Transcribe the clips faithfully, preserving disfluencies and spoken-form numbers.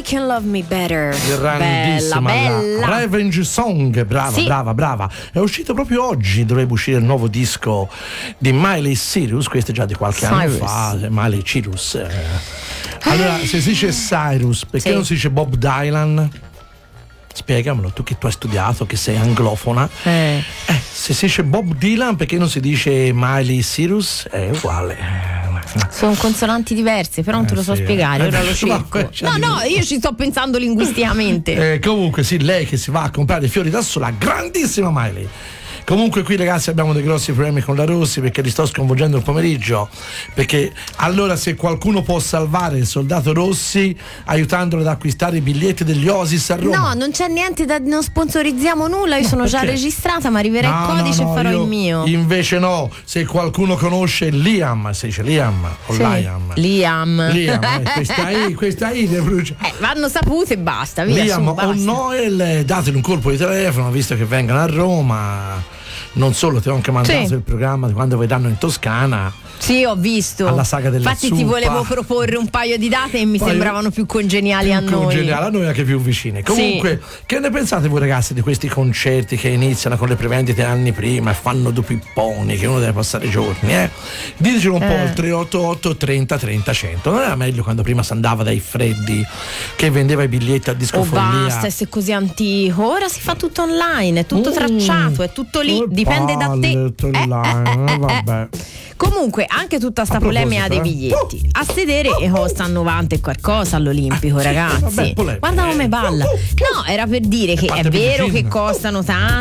Can Love Me Better. Grandissima, bella, bella. La Revenge Song, brava, sì. brava, brava. È uscito proprio oggi, dovrebbe uscire il nuovo disco di Miley Cyrus, questo è già di qualche Cyrus. anno fa, Miley Cyrus. Eh. Allora, se si dice Cyrus, perché sì. non si dice Bob Dylan? Spiegamelo, tu che tu hai studiato, che sei anglofona. Eh. Eh, se si dice Bob Dylan, perché non si dice Miley Cyrus? È uguale. Sono consonanti diverse, però non te lo Eh, so sì. spiegare, ora lo Eh, cerco. no, No, no, io ci sto pensando linguisticamente. Eh, comunque sì, lei che si va a comprare i fiori da sola, grandissima Miley. Comunque qui ragazzi abbiamo dei grossi problemi con la Rossi perché li sto sconvolgendo il pomeriggio, perché allora se qualcuno può salvare il soldato Rossi aiutandolo ad acquistare i biglietti degli Oasis a Roma. No, non c'è niente da, non sponsorizziamo nulla, io No, sono già perché? registrata, ma arriverà No, il codice no, no, e farò io il mio. Invece no, se qualcuno conosce Liam, si dice Liam o Sì. Liam. Liam. Liam, eh, questa I, questa I ne brucia. Eh, vanno sapute e basta, via. Liam su, o basta. Noel, eh, dateli un colpo di telefono visto che vengono a Roma. Non solo, ti ho anche mandato Sì. il programma di quando vedranno in Toscana. Sì, ho visto. Alla saga della Infatti zuppa. ti volevo proporre un paio di date e mi Poi- sembravano più congeniali più a noi. congeniali a noi anche più vicine. Comunque, che ne pensate voi ragazzi di questi concerti che iniziano con le prevendite anni prima e fanno due pipponi che uno deve passare giorni, eh? Ditecelo un Eh. po' il tre otto otto trenta trenta cento. Non era meglio quando prima si andava dai freddi che vendeva i biglietti a Oh discofollia? basta, essere così antico. Ora si fa tutto online, è tutto Mm. tracciato, è tutto lì, Che dipende da te. palle, tutto Eh, online, eh, eh, eh, vabbè. Comunque, anche tutta sta A proposito, polemica dei eh. biglietti. A sedere e costa novanta e qualcosa all'Olimpico, Ah, sì, ragazzi. vabbè, polemica. Guarda come balla. No, era per dire che è parte vero Biggin. che costano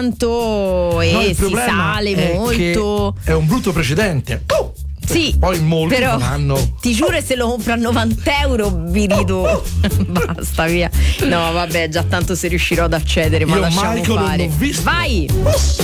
tanto e No, il si problema sale è molto. che è un brutto precedente. Oh! Sì, Poi molti però faranno. ti giuro, se lo compro a novanta euro vi rido. Basta, via. No, vabbè, già tanto se riuscirò ad accedere, ma Io lasciamo Michael non fare. l'ho visto. Vai! Oh!